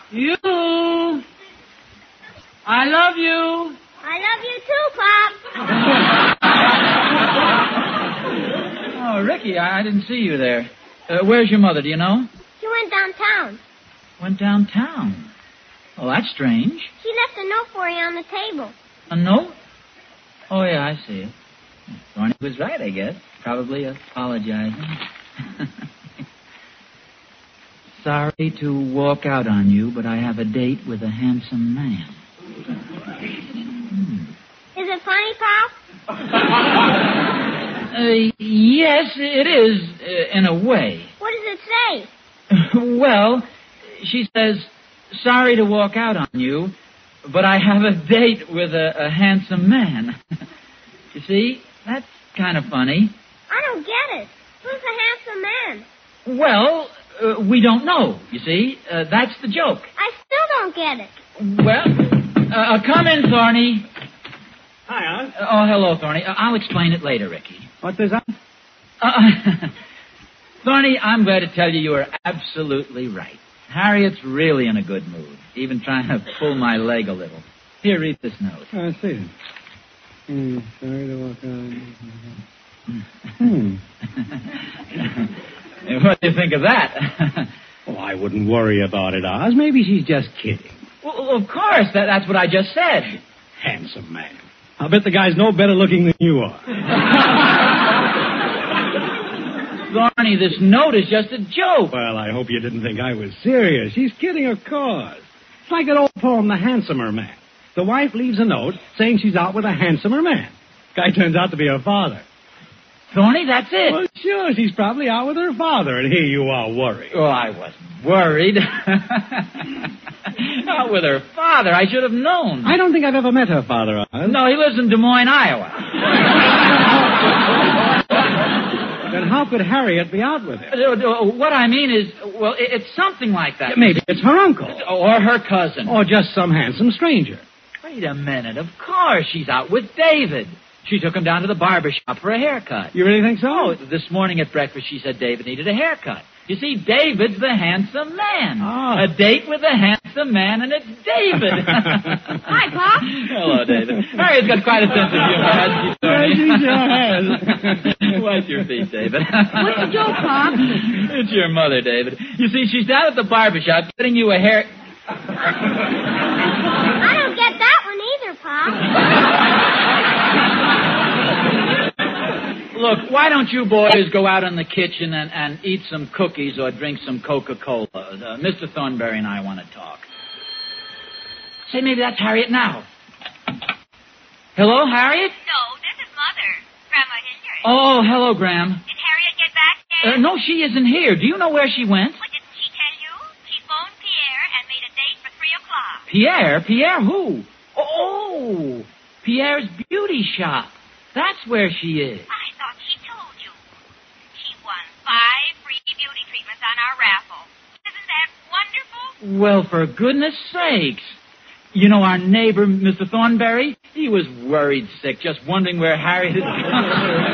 You. I love you. I love you too, Pop. Oh, Ricky, I didn't see you there. Where's your mother, do you know? She went downtown. Went downtown. Oh, that's strange. She left a note for you on the table. A note? Oh, yeah, I see it. Thorny was right, I guess. Probably apologizing. Sorry to walk out on you, but I have a date with a handsome man. Is it funny, Pop? Yes, it is, in a way. What does it say? Well, she says, sorry to walk out on you, but I have a date with a handsome man. You see, that's kind of funny. I don't get it. Who's the handsome man? Well, we don't know, you see. That's the joke. I still don't get it. Well, come in, Thorny. Hi, Aunt. Oh, hello, Thorny. I'll explain it later, Ricky. What is that? Thorny, I'm glad to tell you are absolutely right. Harriet's really in a good mood, even trying to pull my leg a little. Here, read this note. Oh, I see. Sorry to walk on. What do you think of that? Oh, I wouldn't worry about it, Oz. Maybe she's just kidding. Well, of course, that's what I just said. Handsome man. I'll bet the guy's no better looking than you are. Thorny, this note is just a joke. Well, I hope you didn't think I was serious. She's kidding, of course. It's like that old poem, The Handsomer Man. The wife leaves a note saying she's out with a handsomer man. Guy turns out to be her father. Thorny, that's it. Well, sure, she's probably out with her father, and here you are worried. Oh, I wasn't worried. Out with her father. I should have known. I don't think I've ever met her father, Oz. No, he lives in Des Moines, Iowa. Then how could Harriet be out with him? What I mean is, well, it's something like that. Maybe it's her uncle. Or her cousin. Or just some handsome stranger. Wait a minute. Of course, she's out with David. She took him down to the barber shop for a haircut. You really think so? Oh, this morning at breakfast she said David needed a haircut. You see, David's the handsome man. Oh. A date with a handsome man, and it's David. Hi, Pop. Hello, David. Harriet's got quite a sense of humor, hasn't she, Tony? Yes, she sure has. Wipe your feet, David. What's the joke, Pop? It's your mother, David. You see, she's down at the barber shop getting you a hair... I don't get that one either, Pop. Look, why don't you boys go out in the kitchen and eat some cookies or drink some Coca-Cola? Mr. Thornberry and I want to talk. Say, maybe that's Harriet now. Hello, Harriet? No, this is Mother. Grandma Hindred. Oh, hello, Graham. Did Harriet get back yet? No, she isn't here. Do you know where she went? What didn't she tell you? She phoned Pierre and made a date for 3 o'clock. Pierre? Pierre who? Oh, Pierre's beauty shop. That's where she is. I thought she told you. She won 5 free beauty treatments on our raffle. Isn't that wonderful? Well, for goodness sakes. You know, our neighbor, Mr. Thornberry, he was worried sick, just wondering where Harriet had gone.